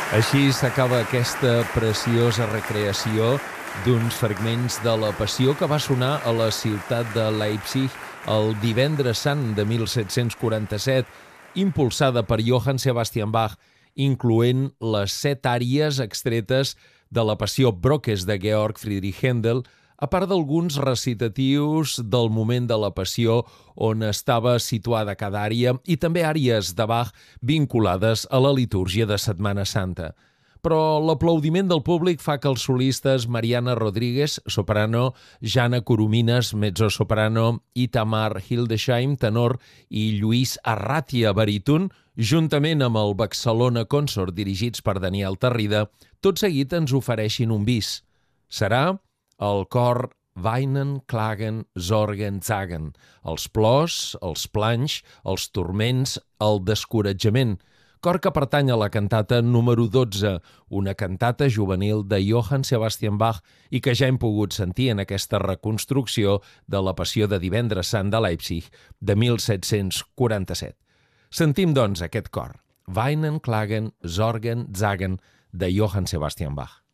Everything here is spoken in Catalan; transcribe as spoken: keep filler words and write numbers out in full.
Així s'acaba aquesta preciosa recreació d'uns fragments de la Passió que va sonar a la ciutat de Leipzig el Divendres Sant de mil set-cents quaranta-set, impulsada per Johann Sebastian Bach, incloent les set àries extretes de la Passió Brockes de Georg Friedrich Händel, a part d'alguns recitatius del moment de la Passió on estava situada cada ària i també àries de Bach vinculades a la litúrgia de Setmana Santa. Però l'aplaudiment del públic fa que els solistes Mariana Rodríguez, soprano, Jana Coromines, mezzosoprano, Itamar Hildesheim, tenor, i Lluís Arratia, baríton, juntament amb el Barcelona Consort dirigits per Daniel Tarrida, tot seguit ens ofereixin un bis. Serà el cor Weinen, Klagen, Sorgen, Zagen, els plors, els planys, els turments, el descoratjament, cor que pertany a la cantata número dotze, una cantata juvenil de Johann Sebastian Bach i que ja hem pogut sentir en aquesta reconstrucció de la Passió de Divendres Sant de Leipzig de mil set-cents quaranta-set. Sentim, doncs, aquest cor, Weinen, Klagen, Sorgen, Zagen, de Johann Sebastian Bach.